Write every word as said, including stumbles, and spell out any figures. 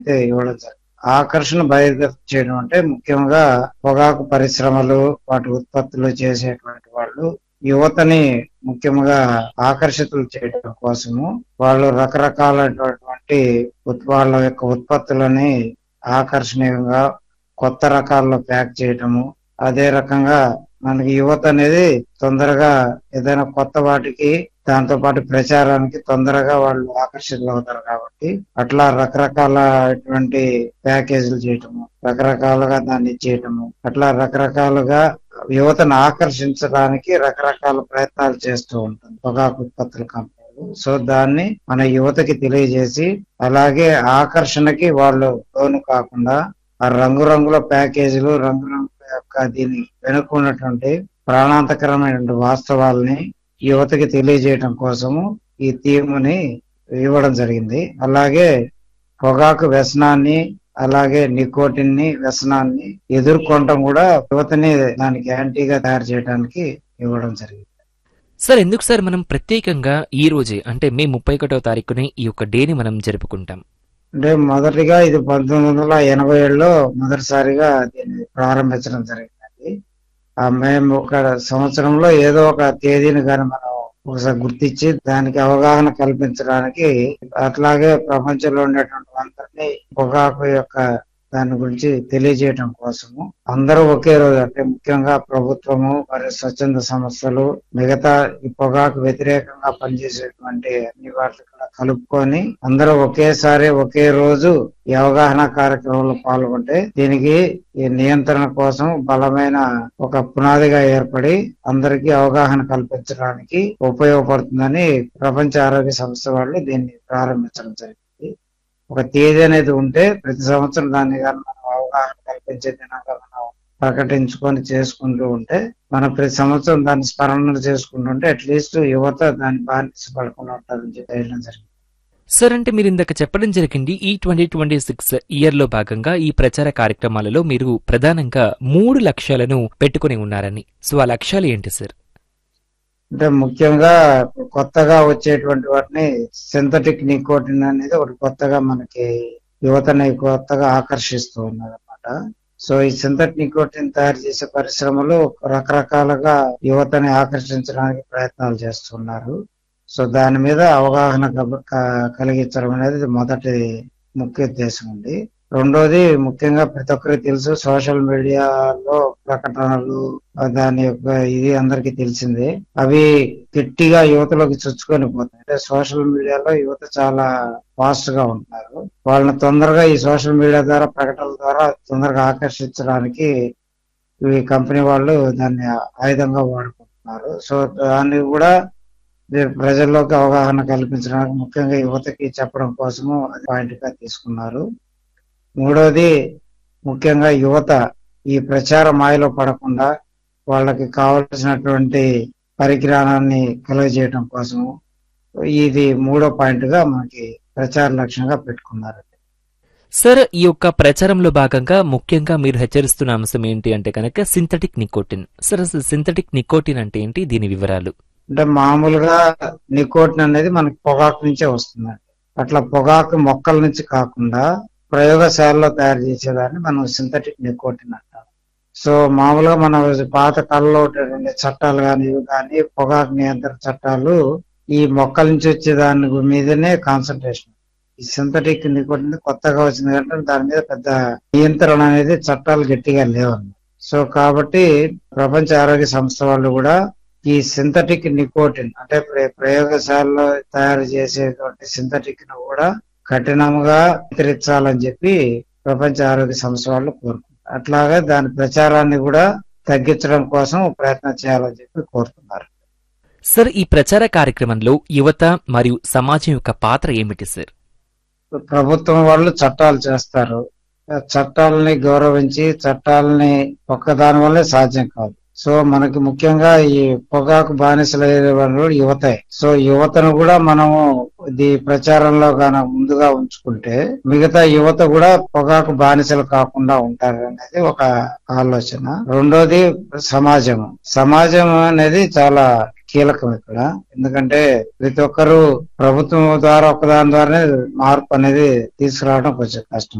ఇవ్వడం జరిగింది. ఆకర్షణ బహిర్గతం చేయడం అంటే ముఖ్యంగా పొగాకు పరిశ్రమలు వాటి ఉత్పత్తులు చేసేటువంటి వాళ్ళు యువతని ముఖ్యంగా ఆకర్షితులు చేయడం కోసము వాళ్ళు రకరకాలైనటువంటి వాళ్ళ యొక్క ఉత్పత్తులని ఆకర్షణీయంగా కొత్త రకాల్లో ప్యాక్ చేయటము, అదే రకంగా మనకి యువత అనేది తొందరగా ఏదైనా కొత్త వాటికి దాంతో పాటు ప్రచారానికి తొందరగా వాళ్ళు ఆకర్షితులు అవుతారు కాబట్టి అట్లా రకరకాలటువంటి ప్యాకేజీలు చేయటము, రకరకాలుగా దాన్ని చేయటము, అట్లా రకరకాలుగా యువతను ఆకర్షించడానికి రకరకాల ప్రయత్నాలు చేస్తూ ఉంటుంది పొగాకు ఉత్పత్తుల కంపెనీలు. సో దాన్ని మన యువతకి తెలియజేసి అలాగే ఆకర్షణకి వాళ్ళు లోను కాకుండా ఆ రంగురంగుల ప్యాకేజీలు రంగురంగుల యొక్క దీని వెనుకున్నటువంటి ప్రాణాంతకరమైనటువంటి వాస్తవాల్ని యువతకి తెలియజేయడం కోసము ఈ థీమ్ని ఇవ్వడం జరిగింది. అలాగే పొగాకు వ్యసనాన్ని అలాగే నికోటిన్ ని వ్యసనాన్ని ఎదుర్కొనడం కూడా యువతని దానికి యాంటీగా తయారు చేయడానికి ఇవ్వడం జరిగింది. సార్ ఎందుకు సార్ మనం ప్రత్యేకంగా ఈ రోజే అంటే మే ముప్పై ఒకటో తారీఖునే ఈ యొక్క డేని మనం జరుపుకుంటాం? అంటే మొదటిగా ఇది పంతొమ్మిది వందల ఎనభై ఏడులో మొదటిసారిగా దీన్ని ప్రారంభించడం జరిగిందండి. ఆ మేము ఒక సంవత్సరంలో ఏదో ఒక తేదీని కానీ మనం ఒకసారి గుర్తించి దానికి అవగాహన కల్పించడానికి అట్లాగే ప్రపంచంలో ఉండేటువంటి అందరినీ పొగాకు యొక్క దాని గురించి తెలియజేయడం కోసము అందరూ ఒకే రోజు అంటే ముఖ్యంగా ప్రభుత్వము మరియు స్వచ్ఛంద సంస్థలు మిగతా ఈ పొగాకు వ్యతిరేకంగా పనిచేసేటువంటి అన్ని వాటిని కూడా కలుపుకొని అందరూ ఒకేసారి ఒకే రోజు ఈ అవగాహన కార్యక్రమంలో పాల్గొంటే దీనికి ఈ నియంత్రణ కోసం బలమైన ఒక పునాదిగా ఏర్పడి అందరికీ అవగాహన కల్పించడానికి ఉపయోగపడుతుందని ప్రపంచ ఆరోగ్య సంస్థ వాళ్ళు దీన్ని ప్రారంభించడం జరిగింది. ఒక తేదీ అనేది ఉంటే ప్రతి సంవత్సరం దాన్ని కానీ మనం అవగాహన కల్పించే దినంగా మనం ప్రకటించుకొని చేసుకుంటూ ఉంటే మనం ప్రతి సంవత్సరం దాన్ని స్మరణ చేసుకుంటుంటే అట్లీస్ట్ యువత దాన్ని బానిస పడకుండా ఉంటారని చెప్పడం జరిగింది. సార్ అంటే మీరు ఇందాక చెప్పడం జరిగింది ఈ ట్వంటీ ట్వంటీ సిక్స్ ఇయర్ లో భాగంగా ఈ ప్రచార కార్యక్రమాలలో మీరు ప్రధానంగా మూడు లక్ష్యాలను పెట్టుకుని ఉన్నారని. సో ఆ లక్ష్యాలు ఏంటి సార్? అంటే ముఖ్యంగా కొత్తగా వచ్చేటువంటి వాటిని సింథటిక్ నికోటిన్ అనేది ఒకటి కొత్తగా మనకి యువతని కొత్తగా ఆకర్షిస్తూ ఉన్నది అనమాట. సో ఈ సింథటిక్ నికోటిన్ తయారు చేసే పరిశ్రమలు రకరకాలుగా యువతని ఆకర్షించడానికి ప్రయత్నాలు చేస్తున్నారు. సో దాని మీద అవగాహన కలిగించడం అనేది మొదటి ముఖ్య ఉద్దేశం ఉంది. రెండోది ముఖ్యంగా ప్రతి ఒక్కరికి తెలుసు సోషల్ మీడియాలో ప్రకటనలు దాని యొక్క ఇది అందరికీ తెలిసిందే. అవి గట్టిగా యువతలోకి చొచ్చుకొని పోతాయి. అంటే సోషల్ మీడియాలో యువత చాలా ఫాస్ట్ గా ఉంటున్నారు. వాళ్ళని తొందరగా ఈ సోషల్ మీడియా ద్వారా ప్రకటనల ద్వారా తొందరగా ఆకర్షించడానికి ఈ కంపెనీ వాళ్ళు దాన్ని ఆయుధంగా వాడుకుంటున్నారు. సో దాన్ని కూడా ప్రజల్లోకి అవగాహన కల్పించడానికి ముఖ్యంగా యువతకి చెప్పడం కోసము పాయింట్ గా తీసుకున్నారు. మూడోది ముఖ్యంగా యువత ఈ ప్రచార మాయలో పడకుండా వాళ్ళకి కావలసినటువంటి పరిజ్ఞానాన్ని కలుగజేయడం కోసము ఇది మూడో పాయింట్ గా మనకి ప్రచార లక్ష్యంగా పెట్టుకున్నారు. సార్ ఈ యొక్క ప్రచారంలో భాగంగా ముఖ్యంగా మీరు హెచ్చరిస్తున్న అంశం ఏంటి అంటే కనుక సింథటిక్ నికోటిన్. సార్ అసలు సింథటిక్ నికోటిన్ అంటే ఏంటి, దీని వివరాలు? అంటే మామూలుగా నికోటిన్ అనేది మనకి పొగాకు నుంచే వస్తుందండి. అట్లా పొగాకు మొక్కల నుంచి కాకుండా ప్రయోగశాలలో తయారు చేసేదాన్ని మనం సింథటిక్ నికోటిన్ అంటాం. సో మామూలుగా మన పాత కాలంలో ఉండే చట్టాలు కానీ ఇవి కానీ పొగాకు నియంత్రణ చట్టాలు ఈ మొక్కల నుంచి వచ్చే దాని మీదనే కాన్సన్ట్రేషన్. ఈ సింథటిక్ నికోటిన్ కొత్తగా వచ్చింది అంటే దాని మీద పెద్ద నియంత్రణ అనేది చట్టాలు గట్టిగా లేవన్నమాట. సో కాబట్టి ప్రపంచ ఆరోగ్య సంస్థ వాళ్ళు కూడా ఈ సింథటిక్ నికోటిన్ అంటే ప్రయోగశాలలో తయారు చేసేటువంటి సింథటిక్ ను కూడా కఠినంగా వ్యతిరేకించాలని చెప్పి ప్రపంచ ఆరోగ్య సంస్థ వాళ్ళు కోరుకుంటారు. అట్లాగే దాని ప్రచారాన్ని కూడా తగ్గించడం కోసం ప్రయత్నం చేయాలని చెప్పి కోరుతున్నారు. సార్ ఈ ప్రచార కార్యక్రమంలో యువత మరియు సమాజం యొక్క పాత్ర ఏమిటి సార్? ప్రభుత్వం వాళ్ళు చట్టాలు చేస్తారు. చట్టాలని గౌరవించి చట్టాలని ఒక్కదాని వల్లే సాధ్యం కాదు. సో మనకి ముఖ్యంగా ఈ పొగాకు బానిసలయ్యే వాళ్ళు యువతే. సో యువతను కూడా మనము ఇది ప్రచారంలో గాన ముందుగా ఉంచుకుంటే మిగతా యువత కూడా పొగాకు బానిసలు కాకుండా ఉంటారు అనేది ఒక ఆలోచన. రెండోది సమాజం. సమాజం అనేది చాలా కీలకం ఇక్కడ. ఎందుకంటే ప్రతి ఒక్కరు ప్రభుత్వం ద్వారా ఒకదాని ద్వారానే మార్పు అనేది తీసుకురావడం కొంచెం కష్టం.